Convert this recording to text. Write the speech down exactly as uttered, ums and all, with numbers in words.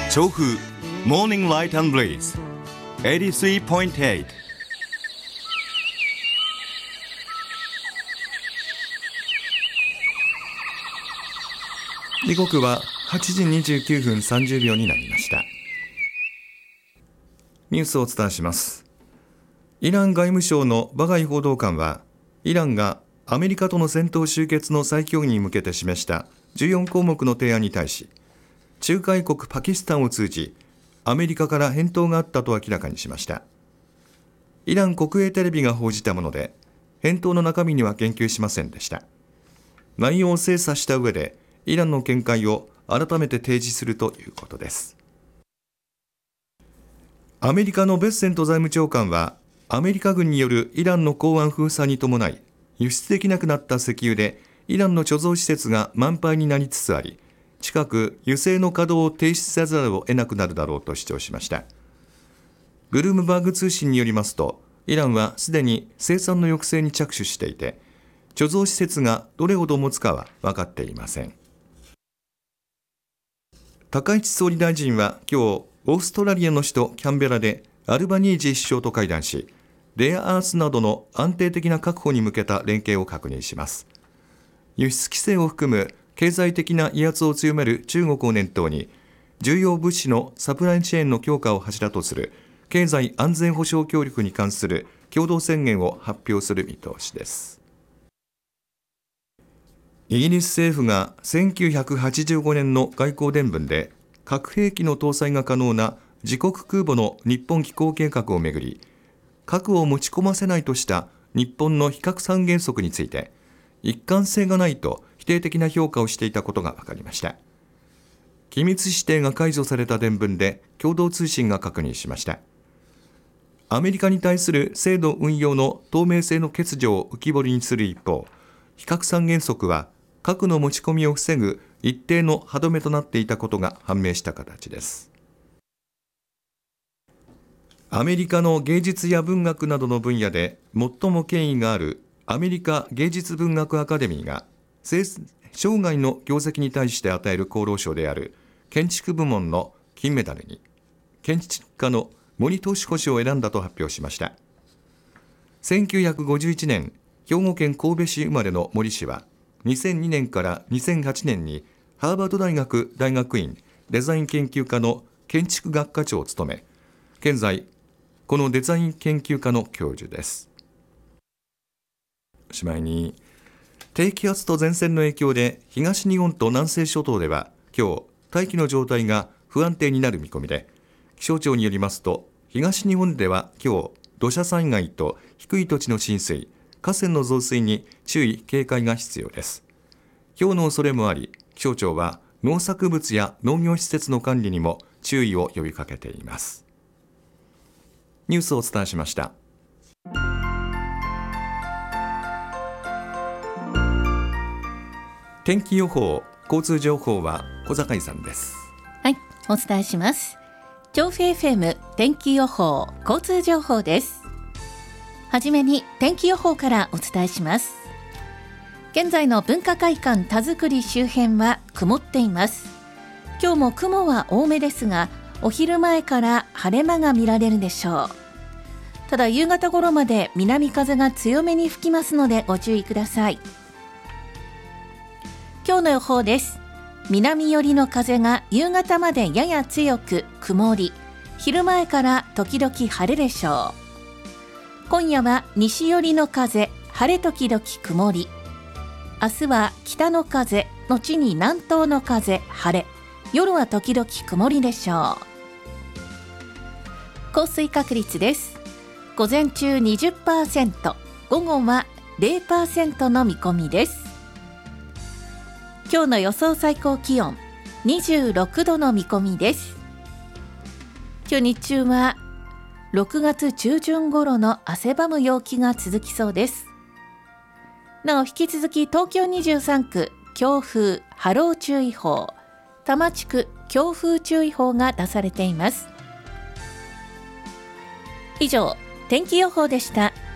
調布 Morning Light and Breeze エイティスリーポイントエイト。 時刻ははちじにじゅうきゅうふんさんじゅうびょうになりました。ニュースをお伝えします。イラン外務省のバガイ報道官は、イランがアメリカとの戦闘終結の再協議に向けて示したじゅうよんこうもくの提案に対し、仲介国パキスタンを通じアメリカから返答があったと明らかにしました。イラン国営テレビが報じたもので、返答の中身には言及しませんでした。内容を精査した上でイランの見解を改めて提示するということです。アメリカのベッセント財務長官は、アメリカ軍によるイランの港湾封鎖に伴い、輸出できなくなった石油でイランの貯蔵施設が満杯になりつつあり、近く油製の稼働を停止せざるを得なくなるだろうと主張しました。ブルームバーグ通信によりますと、イランはすでに生産の抑制に着手していて、貯蔵施設がどれほど持つかは分かっていません。高市総理大臣は今日、オーストラリアの首都キャンベラでアルバニージー首相と会談し、レアアースなどの安定的な確保に向けた連携を確認します。輸出規制を含む経済的な威圧を強める中国を念頭に、重要物資のサプライチェーンの強化を柱とする経済安全保障協力に関する共同宣言を発表する見通しです。イギリス政府がせんきゅうひゃくはちじゅうごねんの外交伝聞で、核兵器の搭載が可能な自国空母の日本寄港計画をめぐり、核を持ち込ませないとした日本の非核三原則について、一貫性がないと否定的な評価をしていたことが分かりました。機密指定が解除された伝聞で共同通信が確認しました。アメリカに対する制度運用の透明性の欠如を浮き彫りにする一方、非核三原則は核の持ち込みを防ぐ一定の歯止めとなっていたことが判明した形です。アメリカの芸術や文学などの分野で最も権威があるアメリカ芸術文学アカデミーが生涯の業績に対して与える功労賞である建築部門の金メダルに建築家の森俊子氏を選んだと発表しました。せんきゅうひゃくごじゅういちねん、兵庫県神戸市生まれの森氏はにせんにねんからにせんはちねんにハーバード大学大学院デザイン研究科の建築学科長を務め、現在このデザイン研究科の教授です。おしまいに、低気圧と前線の影響で東日本と南西諸島では今日大気の状態が不安定になる見込みで、気象庁によりますと、東日本では今日土砂災害と低い土地の浸水、河川の増水に注意警戒が必要です。ひょうの恐れもあり、気象庁は農作物や農業施設の管理にも注意を呼びかけています。ニュースをお伝えしました。天気予報、交通情報は小坂井さんです。 はい、お伝えします。調布 エフエム 天気予報、交通情報です。はじめに天気予報からお伝えします。現在の文化会館田作周辺は曇っています。今日も雲は多めですが、お昼前から晴れ間が見られるでしょう。ただ夕方頃まで南風が強めに吹きますのでご注意ください。今日の予報です。南寄りの風が夕方までやや強く曇り、昼前から時々晴れでしょう。今夜は西寄りの風、晴れ時々曇り。明日は北の風、後に南東の風、晴れ。夜は時々曇りでしょう。降水確率です。午前中 にじゅっパーセント、午後は ゼロパーセント の見込みです。今日の予想最高気温にじゅうろくどの見込みです。今日日中はろくがつ中旬頃の汗ばむ陽気が続きそうです。なお引き続き東京にじゅうさんく強風波浪注意報、多摩地区強風注意報が出されています。以上、天気予報でした。